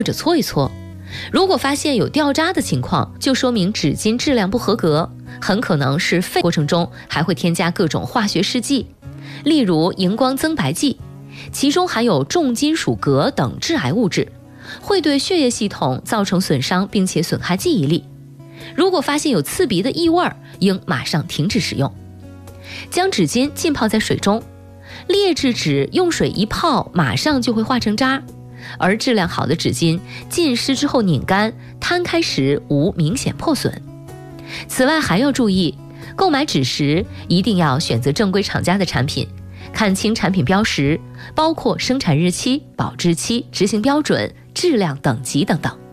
者搓一搓。如果发现有掉渣的情况，就说明纸巾质量不合格，很可能是废过程中还会添加各种化学试剂，例如荧光增白剂，其中含有重金属镉等致癌物质，会对血液系统造成损伤，并且损害记忆力。如果发现有刺鼻的异味，应马上停止使用。将纸巾浸泡在水中，劣质纸用水一泡马上就会化成渣，而质量好的纸巾浸湿之后拧干，摊开时无明显破损。此外还要注意，购买纸时一定要选择正规厂家的产品，看清产品标识，包括生产日期、保质期、执行标准、质量等级等等。